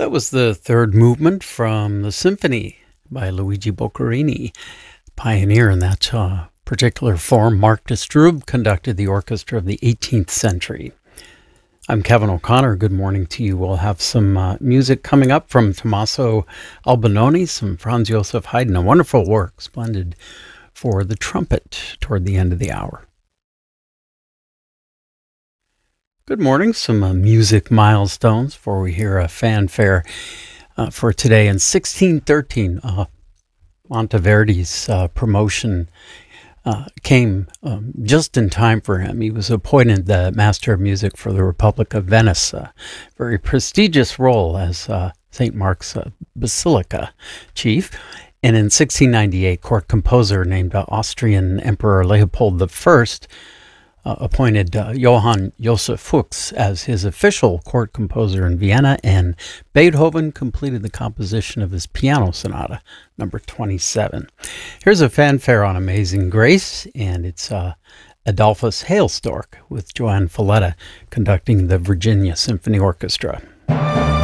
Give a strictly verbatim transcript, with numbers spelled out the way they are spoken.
That was the third movement from the symphony by Luigi Boccherini, pioneer in that uh, particular form. Mark de Stroob conducted the orchestra of the eighteenth century. I'm Kevin O'Connor. Good morning to you. We'll have some uh, music coming up from Tommaso Albinoni, some Franz Joseph Haydn, a wonderful work, splendid for the trumpet toward the end of the hour. Good morning. Some uh, music milestones before we hear a fanfare uh, for today. In sixteen thirteen, uh, Monteverdi's uh, promotion uh, came um, just in time for him. He was appointed the Master of Music for the Republic of Venice, a very prestigious role as uh, Saint Mark's uh, Basilica chief. And in sixteen ninety-eight, court composer named uh, Austrian Emperor Leopold the First Uh, appointed uh, Johann Joseph Fuchs as his official court composer in Vienna, and Beethoven completed the composition of his piano sonata, number twenty-seven. Here's a fanfare on Amazing Grace, and it's uh, Adolphus Hailstork with Joanne Falletta conducting the Virginia Symphony Orchestra.